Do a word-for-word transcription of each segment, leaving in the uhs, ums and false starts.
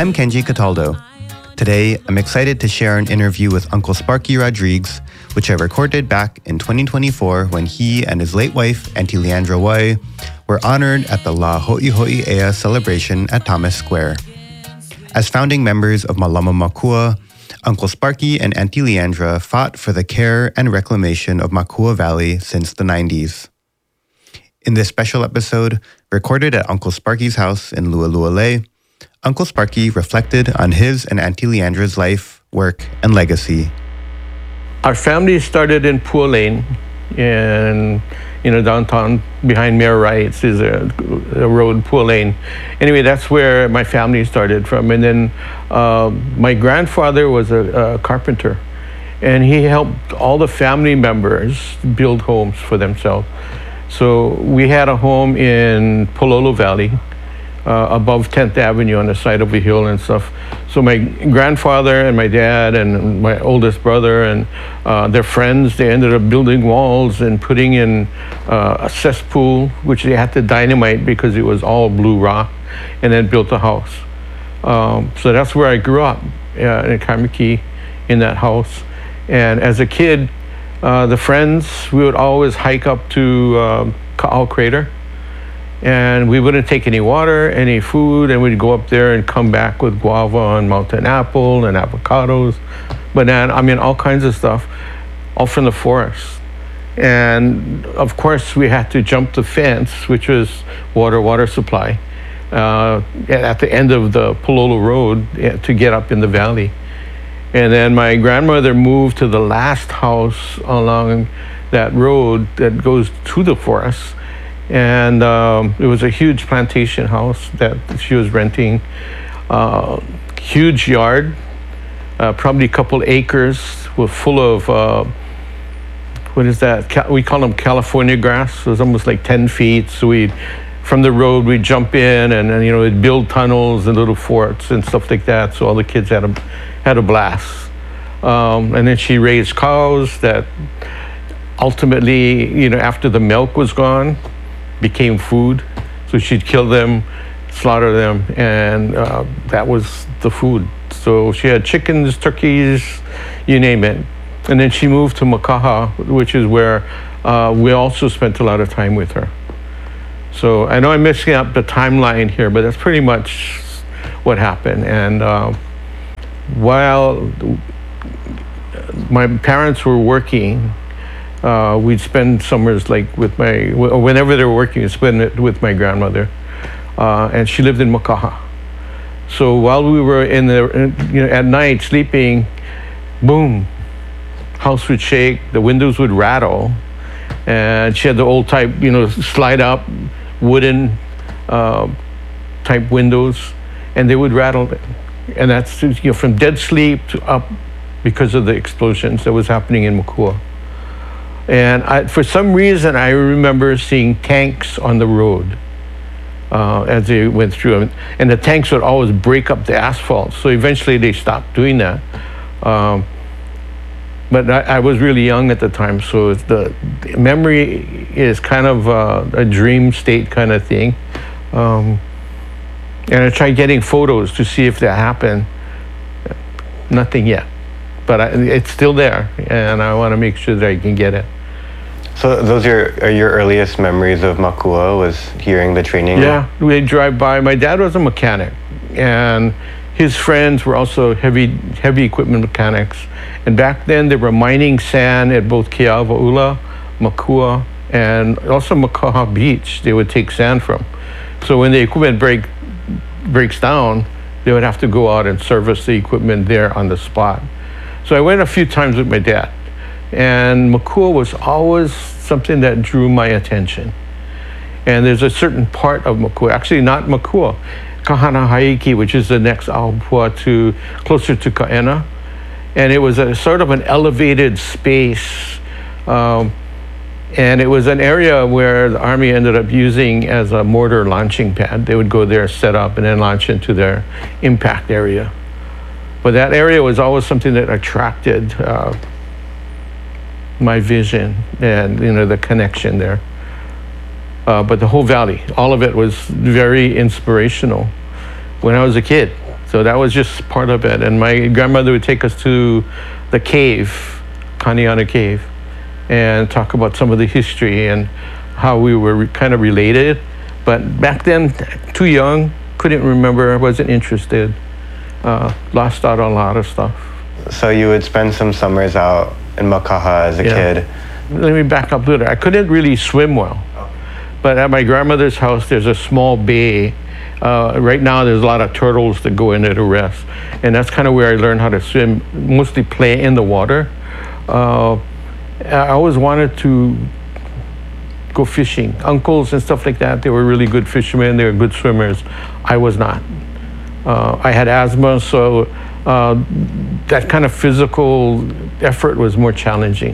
I'm Kenji Cataldo. Today, I'm excited to share an interview with Uncle Sparky Rodrigues, which I recorded back in twenty twenty-four when he and his late wife, Auntie Leandra Wai, were honored at the La Ho'iho'i Ea celebration at Thomas Square. As founding members of Malama Makua, Uncle Sparky and Auntie Leandra fought for the care and reclamation of Makua Valley since the nineties. In this special episode, recorded at Uncle Sparky's house in Lualualei, Uncle Sparky reflected on his and Auntie Leandra's life, work, and legacy. Our family started in Pua Lane, in you know downtown behind Mayor Wright's is a, a road, Pua Lane. Anyway, that's where my family started from. And then uh, my grandfather was a, a carpenter, and he helped all the family members build homes for themselves. So we had a home in Pololo Valley, uh, above tenth Avenue on the side of a hill and stuff. So my grandfather and my dad and my oldest brother and uh, their friends, they ended up building walls and putting in uh, a cesspool, which they had to dynamite because it was all blue rock, and then built a house. Um, so that's where I grew up, uh, in Kaimuki, in that house. And as a kid, uh, the friends, we would always hike up to uh, Ka'au Crater. And we wouldn't take any water, any food, and we'd go up there and come back with guava and mountain apple and avocados, banana, I mean, all kinds of stuff, all from the forest. And of course, we had to jump the fence, which was water, water supply, uh, at the end of the Pololo Road to get up in the valley. And then my grandmother moved to the last house along that road that goes to the forest. And um, it was a huge plantation house that she was renting. Uh, huge yard, uh, probably a couple acres, were full of, uh, what is that? Ca- we call them California grass. It was almost like ten feet. So we, from the road, we'd jump in and, and you know, we'd build tunnels and little forts and stuff like that. So all the kids had a, had a blast. Um, and then she raised cows that ultimately, you know, after the milk was gone, became food. So she'd kill them, slaughter them, and uh, that was the food. So she had chickens, turkeys, you name it. And then she moved to Makaha, which is where uh, we also spent a lot of time with her. So I know I'm mixing up the timeline here, but that's pretty much what happened. And uh, while my parents were working, Uh, we'd spend summers like with my, whenever they were working, we'd spend it with my grandmother. Uh, and she lived in Makaha. So while we were in the, you know, at night sleeping, boom, house would shake, the windows would rattle. And she had the old type, you know, slide up wooden uh, type windows, and they would rattle. And that's, you know, from dead sleep to up because of the explosions that was happening in Makua. And I, for some reason, I remember seeing tanks on the road uh, as they went through. And the tanks would always break up the asphalt. So eventually they stopped doing that. Um, but I, I was really young at the time. So the, the memory is kind of uh, a dream state kind of thing. Um, and I tried getting photos to see if that happened. Nothing yet. But I, it's still there, and I want to make sure that I can get it. So those are, are your earliest memories of Makua, was hearing the training? Yeah, we'd drive by. My dad was a mechanic, and his friends were also heavy heavy equipment mechanics. And back then, they were mining sand at both Keawa'ula, Makua, and also Makaha Beach. They would take sand from. So when the equipment break breaks down, they would have to go out and service the equipment there on the spot. So I went a few times with my dad, and Makua was always something that drew my attention. And there's a certain part of Makua, actually not Makua, Kahanahaiki, which is the next Aupua to closer to Kaena. And it was a sort of an elevated space. Um, and it was an area where the Army ended up using as a mortar launching pad. They would go there, set up, and then launch into their impact area. But that area was always something that attracted uh, my vision and, you know, the connection there. Uh, but the whole valley, all of it was very inspirational when I was a kid. So that was just part of it. And my grandmother would take us to the cave, Kaniana Cave, and talk about some of the history and how we were re- kind of related. But back then, too young, couldn't remember, wasn't interested, uh, lost out on a lot of stuff. So you would spend some summers out in Makaha as a Yeah. kid. Let me back up a little. I couldn't really swim well. But at my grandmother's house, there's a small bay. Uh, right now, there's a lot of turtles that go in there to rest. And that's kind of where I learned how to swim, mostly play in the water. Uh, I always wanted to go fishing. Uncles and stuff like that, they were really good fishermen. They were good swimmers. I was not. Uh, I had asthma, so uh, that kind of physical effort was more challenging.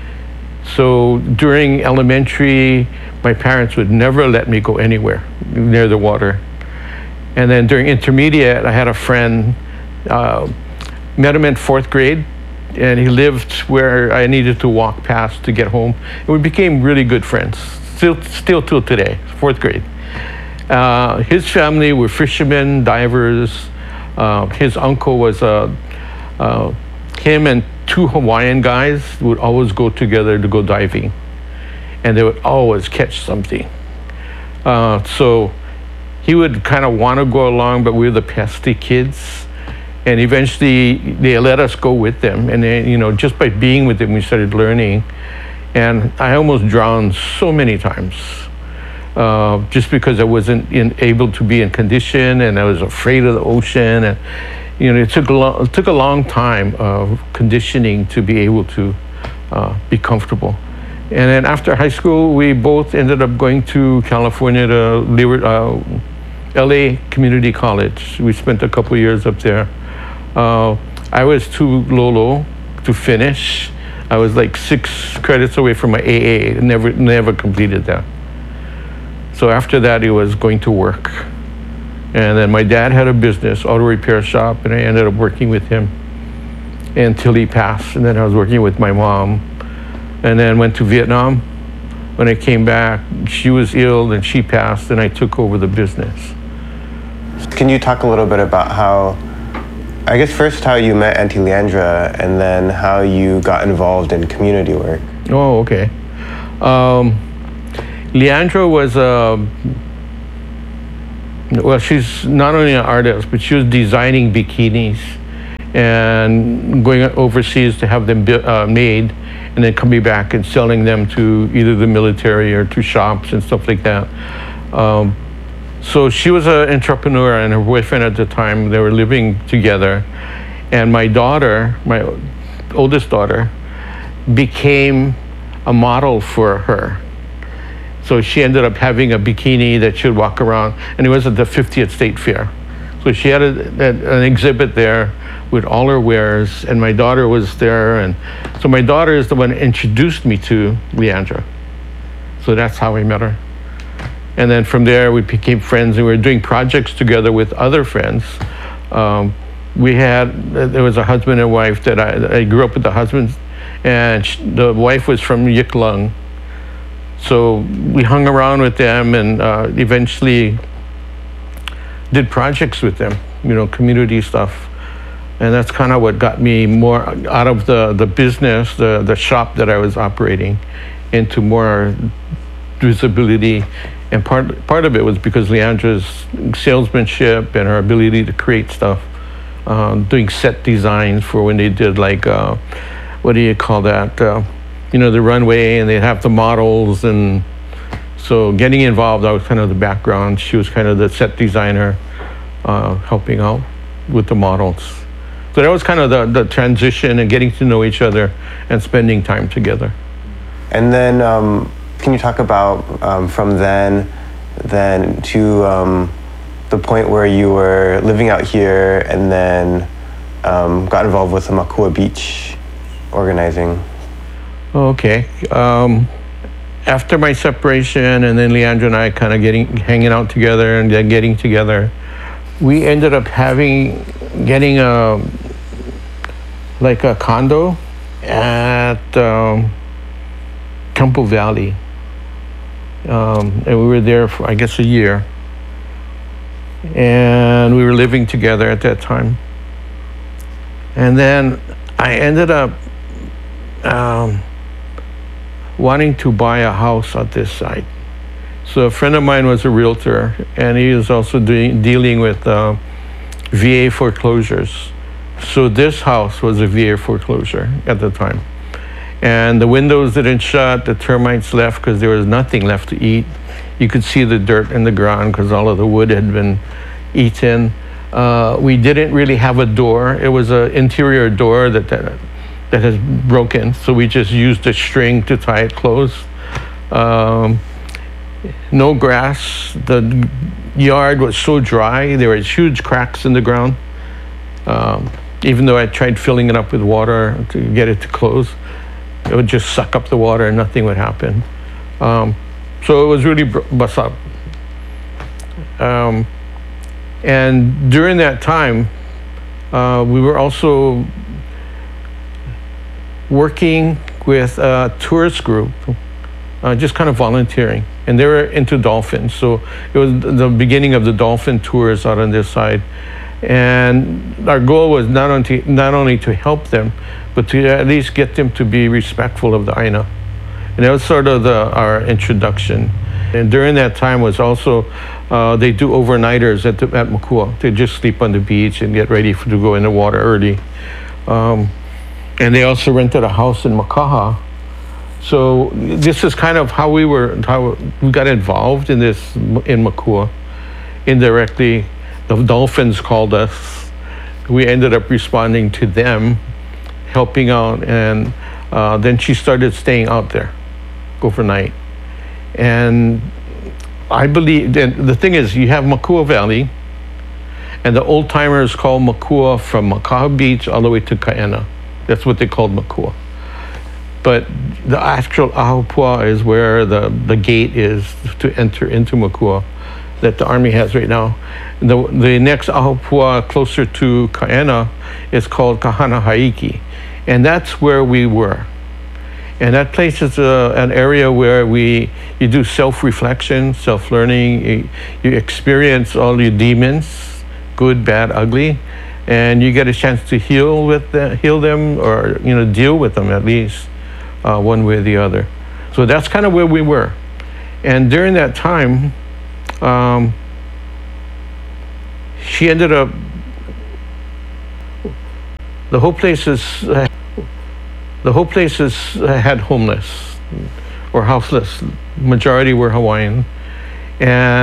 So during elementary, my parents would never let me go anywhere near the water. And then during intermediate, I had a friend, uh, met him in fourth grade, and he lived where I needed to walk past to get home. And we became really good friends, still, still till today, fourth grade. Uh, his family were fishermen, divers. Uh, his uncle was a, uh, him and two Hawaiian guys would always go together to go diving, and they would always catch something. Uh, so he would kind of want to go along, but we were the pesky kids, and eventually they let us go with them. And then, you know, just by being with them, we started learning. And I almost drowned so many times, uh, just because I wasn't in, able to be in condition, and I was afraid of the ocean. And you know, it took a long, it took a long time of conditioning to be able to uh, be comfortable. And then after high school, we both ended up going to California to Leeward, uh, L A Community College. We spent a couple years up there. Uh, I was too low to finish. I was like six credits away from my A A. Never, never completed that. So after that, it was going to work. And then my dad had a business, auto repair shop, and I ended up working with him until he passed. And then I was working with my mom, and then went to Vietnam. When I came back, she was ill and she passed, and I took over the business. Can you talk a little bit about how, I guess first how you met Auntie Leandra, and then how you got involved in community work? Oh, okay. Um, Leandra was a, well, she's not only an artist, but she was designing bikinis and going overseas to have them uh, made, and then coming back and selling them to either the military or to shops and stuff like that. Um, so she was an entrepreneur, and her boyfriend at the time, they were living together. And my daughter, my oldest daughter, became a model for her. So she ended up having a bikini that she would walk around, and it was at the fiftieth State Fair. So she had a, a, an exhibit there with all her wares, and my daughter was there. And so my daughter is the one that introduced me to Leandra. So that's how I met her. And then from there, we became friends, and we were doing projects together with other friends. Um, we had, there was a husband and wife that I, I grew up with the husband, and she, the wife was from Yik Lung. So we hung around with them, and uh, eventually did projects with them, you know, community stuff. And that's kind of what got me more out of the, the business, the, the shop that I was operating, into more visibility. And part, part of it was because Leandra's salesmanship and her ability to create stuff, uh, doing set designs for when they did like, uh, what do you call that? Uh, you know, the runway, and they'd have the models. And so getting involved, I was kind of the background. She was kind of the set designer, uh, helping out with the models. So that was kind of the, the transition, and getting to know each other and spending time together. And then um, can you talk about um, from then, then to um, the point where you were living out here, and then um, got involved with the Makua Beach organizing? Okay. Um, after my separation, and then Leandra and I kind of getting hanging out together and then getting together, we ended up having getting a like a condo at um, Campo Valley, um, and we were there for I guess a year. and we were living together at that time. And then I ended up um, wanting to buy a house at this site. So a friend of mine was a realtor, and he was also doing, dealing with uh, V A foreclosures. So this house was a V A foreclosure at the time. And the windows didn't shut, the termites left because there was nothing left to eat. You could see the dirt in the ground because all of the wood had been eaten. Uh, we didn't really have a door. It was an interior door that, that that has broken, so we just used a string to tie it closed. Um, no grass. The yard was so dry. There were huge cracks in the ground. Um, even though I tried filling it up with water to get it to close, it would just suck up the water and nothing would happen. Um, so it was really bust up. Um, and during that time, uh, we were also working with a tourist group, uh, just kind of volunteering. And they were into dolphins. So it was the beginning of the dolphin tours out on this side. And our goal was not only, not only to help them, but to at least get them to be respectful of the Aina. And that was sort of the, our introduction. And during that time was also, uh, they do overnighters at, the, at Makua. They just sleep on the beach and get ready for, to go in the water early. Um, and they also rented a house in Makaha. So this is kind of how we were, how we got involved in this in Makua, indirectly. The dolphins called us. We ended up responding to them, helping out, and uh, then she started staying out there overnight. And I believe, and the thing is, you have Makua Valley, and the old timers call Makua from Makaha Beach all the way to Kaena. That's what they called Makua. But the actual Ahupua is where the, the gate is to enter into Makua that the Army has right now. The, the next Ahupua closer to Kaena is called Kahanahaiki. And that's where we were. And that place is a, an area where we you do self-reflection, self-learning. You, you experience all your demons, good, bad, ugly, and you get a chance to heal with the, heal them, or you know deal with them at least uh, one way or the other. So that's kind of where we were. And during that time, um, she ended up. The whole place is. Uh, The whole place is, uh, had homeless or houseless. Majority were Hawaiian. And